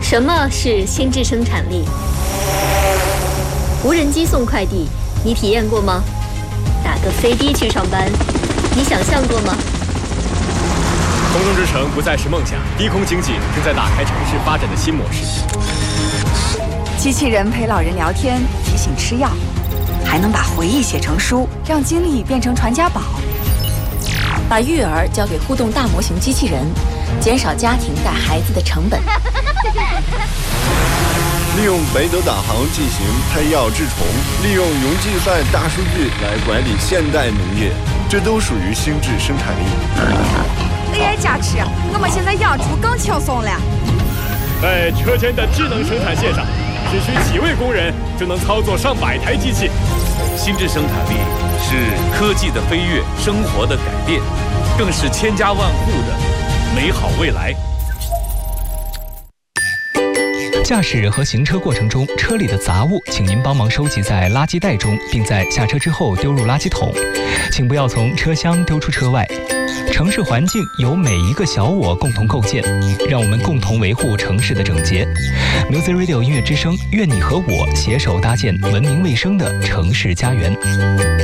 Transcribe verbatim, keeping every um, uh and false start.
什么是心智生产力？无人机送快递，你体验过吗？打个飞的去上班，你想象过吗？ 空中之城不再是梦想，低空经济正在打开城市发展的新模式。 机器人陪老人聊天，提醒吃药，还能把回忆写成书，让经历变成传家宝。 把育儿交给互动大模型机器人，减少家庭带孩子的成本。 利用北斗导航进行配药治虫，利用云计算大数据来管理现代农业，这都属于心智生产力。 A I 加持，我们现在养猪更轻松了。 在车间的智能生产线上，只需几位工人就能操作上百台机器。 心智生产力是科技的飞跃，生活的改变，更是千家万户的美好未来。 驾驶和行车过程中，车里的杂物，请您帮忙收集在垃圾袋中，并在下车之后丢入垃圾桶，请不要从车厢丢出车外。城市环境由每一个小我共同构建，让我们共同维护城市的整洁。Music Radio 音乐之声，愿你和我携手搭建文明卫生的城市家园。